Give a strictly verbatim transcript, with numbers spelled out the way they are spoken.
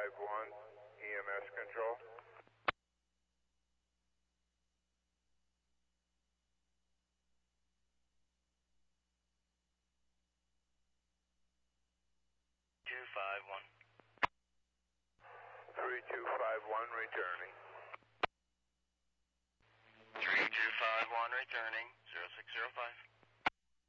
five one, E M S control. two five one. three two five one, returning. three two five one, returning. zero six zero five.